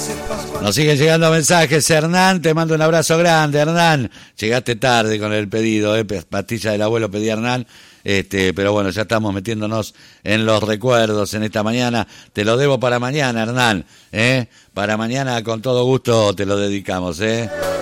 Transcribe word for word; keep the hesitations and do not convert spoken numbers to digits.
Nos siguen llegando mensajes. Hernán, te mando un abrazo grande, Hernán. Llegaste tarde con el pedido, eh, pastilla del abuelo pedí Hernán. Este, pero bueno, ya estamos metiéndonos en los recuerdos en esta mañana. Te lo debo para mañana, Hernán, ¿eh? Para mañana con todo gusto te lo dedicamos, ¿eh?